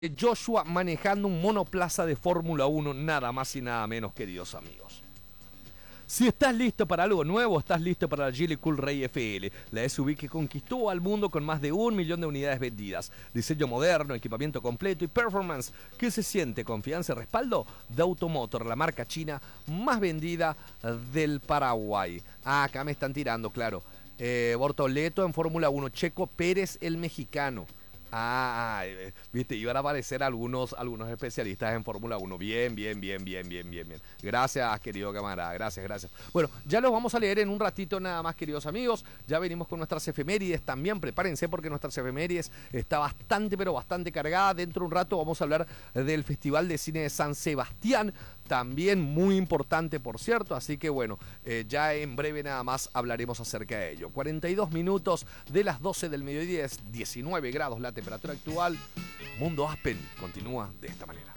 Joshua manejando un monoplaza de Fórmula 1, nada más y nada menos, queridos amigos. Si estás listo para algo nuevo, estás listo para la Geely Cool Ray FL, la SUV que conquistó al mundo con más de 1 millón de unidades vendidas. Diseño moderno, equipamiento completo y performance que se siente, confianza y respaldo de Automotor, la marca china más vendida del Paraguay. Acá me están tirando, claro. Bortoleto en Fórmula 1, Checo Pérez el mexicano. Viste, iban a aparecer algunos especialistas en Fórmula 1. Bien. Gracias, querido camarada, gracias. Bueno, ya los vamos a leer en un ratito nada más, queridos amigos. Ya venimos con nuestras efemérides también. Prepárense porque nuestras efemérides está bastante cargada. Dentro de un rato vamos a hablar del Festival de Cine de San Sebastián. También muy importante, por cierto. Así que bueno, ya en breve nada más hablaremos acerca de ello. 42 minutos de las 12 del mediodía, 19 grados la temperatura actual. Mundo Aspen continúa de esta manera.